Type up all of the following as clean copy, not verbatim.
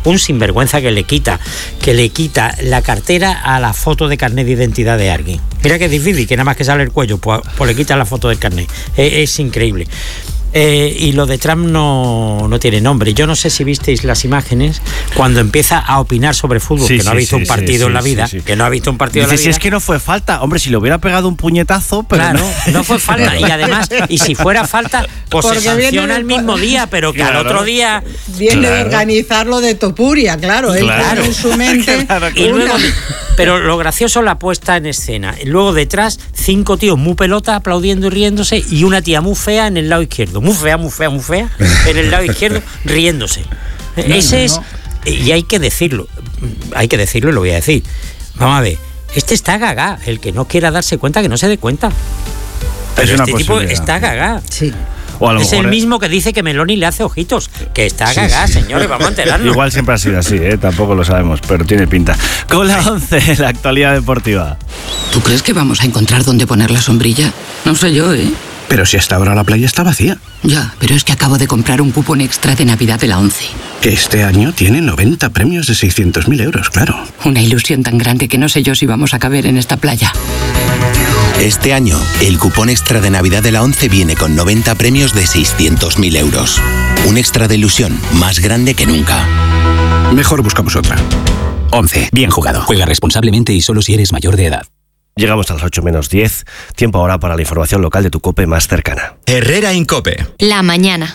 un sinvergüenza que le quita la cartera a la foto de carnet de identidad de alguien. Mira que es difícil, que nada más que sale el cuello, pues le quitan la foto del carnet. Es increíble. Y lo de Trump no tiene nombre. Yo no sé si visteis las imágenes cuando empieza a opinar sobre fútbol, que no ha visto un partido en la vida, que no ha visto un partido en la vida. Si es que no fue falta, hombre, si le hubiera pegado un puñetazo, pero claro, no fue falta. Y además, y si fuera falta, pues se sanciona el mismo día, pero que al otro día viene a organizarlo de Topuria, claro, él pone en su mente. Y luego, pero lo gracioso es la puesta en escena. Luego detrás, 5 tíos muy pelota aplaudiendo y riéndose, y una tía muy fea en el lado izquierdo. Muy fea, en el lado izquierdo, riéndose. Ese es. Y hay que decirlo y lo voy a decir. Vamos a ver, está gaga. El que no quiera darse cuenta, que no se dé cuenta. Pero este tipo está gaga. Sí. Es el mismo que dice que Meloni le hace ojitos. Que está gaga, señores, vamos a enterarnos. Igual siempre ha sido así, tampoco lo sabemos, pero tiene pinta. Con la 11, la actualidad deportiva. ¿Tú crees que vamos a encontrar dónde poner la sombrilla? No sé yo, Pero si hasta ahora la playa está vacía. Ya, pero es que acabo de comprar un cupón extra de Navidad de la 11. Que este año tiene 90 premios de 600.000 euros, claro. Una ilusión tan grande que no sé yo si vamos a caber en esta playa. Este año, el cupón extra de Navidad de la 11 viene con 90 premios de 600.000 euros. Un extra de ilusión más grande que nunca. Mejor buscamos otra. 11. Bien jugado. Juega responsablemente y solo si eres mayor de edad. Llegamos a las 8 menos 10. Tiempo ahora para la información local de tu COPE más cercana. Herrera Incope. La mañana.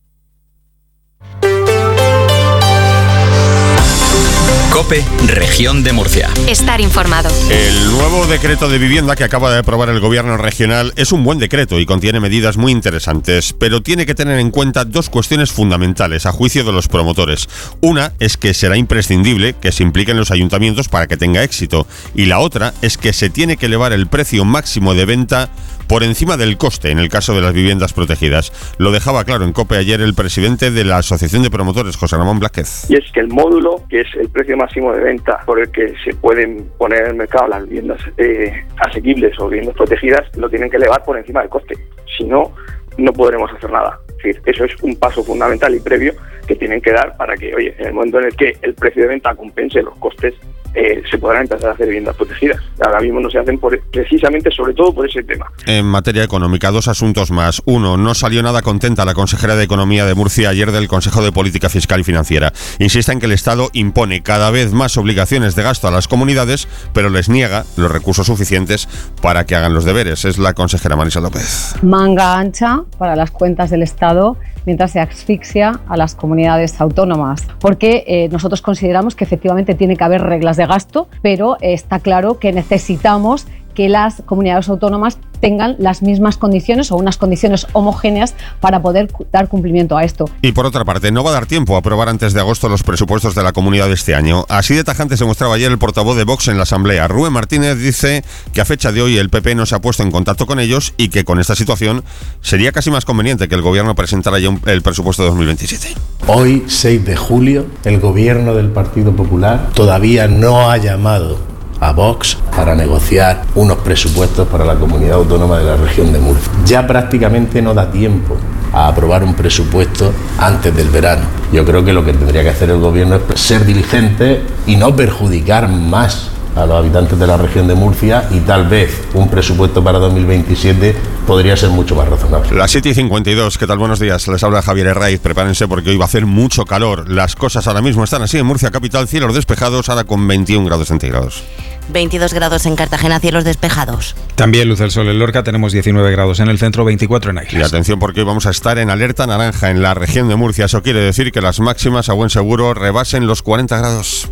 COPE, Región de Murcia. Estar informado. El nuevo decreto de vivienda que acaba de aprobar el gobierno regional es un buen decreto y contiene medidas muy interesantes, pero tiene que tener en cuenta 2 cuestiones fundamentales a juicio de los promotores. Una es que será imprescindible que se impliquen los ayuntamientos para que tenga éxito, y la otra es que se tiene que elevar el precio máximo de venta por encima del coste en el caso de las viviendas protegidas. Lo dejaba claro en COPE ayer el presidente de la Asociación de Promotores, José Ramón Blázquez. Y es que el módulo, que es el precio máximo de venta por el que se pueden poner en el mercado las viviendas asequibles o viviendas protegidas, lo tienen que elevar por encima del coste. Si no, no podremos hacer nada. Es decir, eso es un paso fundamental y previo que tienen que dar para que, en el momento en el que el precio de venta compense los costes, se podrán empezar a hacer viviendas protegidas. Ahora mismo no se hacen precisamente, sobre todo por ese tema. En materia económica, 2 asuntos más. Uno, no salió nada contenta la consejera de Economía de Murcia ayer del Consejo de Política Fiscal y Financiera. Insiste en que el Estado impone cada vez más obligaciones de gasto a las comunidades, pero les niega los recursos suficientes para que hagan los deberes. Es la consejera Marisa López. Manga ancha para las cuentas del Estado mientras se asfixia a las comunidades autónomas, porque nosotros consideramos que efectivamente tiene que haber reglas de gasto, pero está claro que necesitamos que las comunidades autónomas tengan las mismas condiciones o unas condiciones homogéneas para poder dar cumplimiento a esto. Y por otra parte, no va a dar tiempo a aprobar antes de agosto los presupuestos de la comunidad de este año. Así de tajante se mostraba ayer el portavoz de Vox en la Asamblea. Rubén Martínez dice que a fecha de hoy el PP no se ha puesto en contacto con ellos y que con esta situación sería casi más conveniente que el gobierno presentara ya el presupuesto de 2027. Hoy, 6 de julio, el gobierno del Partido Popular todavía no ha llamado a Vox para negociar unos presupuestos para la comunidad autónoma de la región de Murcia. Ya prácticamente no da tiempo a aprobar un presupuesto antes del verano. Yo creo que lo que tendría que hacer el gobierno es ser diligente y no perjudicar más a los habitantes de la región de Murcia, y tal vez un presupuesto para 2027 podría ser mucho más razonable. Las 7:52, ¿qué tal? Buenos días, les habla Javier Herraiz. Prepárense porque hoy va a hacer mucho calor. Las cosas ahora mismo están así en Murcia capital, cielos despejados, ahora con 21 grados centígrados. 22 grados en Cartagena, cielos despejados. También luz del sol en Lorca, tenemos 19 grados en el centro, 24 en Águilas. Y atención porque hoy vamos a estar en alerta naranja en la región de Murcia. Eso quiere decir que las máximas a buen seguro rebasen los 40 grados.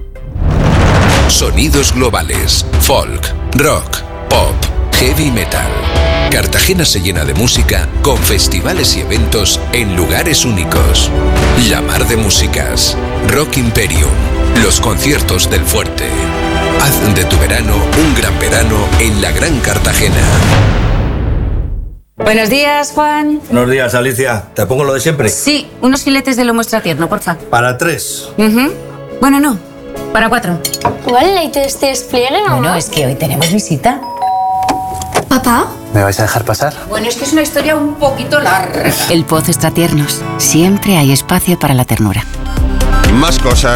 Sonidos globales, folk, rock, pop, heavy metal. Cartagena se llena de música con festivales y eventos en lugares únicos. La Mar de Músicas, Rock Imperium, los conciertos del Fuerte. Haz de tu verano un gran verano en la Gran Cartagena. Buenos días, Juan. Buenos días, Alicia. ¿Te pongo lo de siempre? Sí, unos filetes de lomo extra tierno, porfa. Para 3. Bueno, no, para 4. ¿Igual el leite este despliegue o no? Bueno, es que hoy tenemos visita. ¿Papá? ¿Me vais a dejar pasar? Bueno, es que es una historia un poquito larga. El Pozo Extratiernos. Siempre hay espacio para la ternura. Más cosas.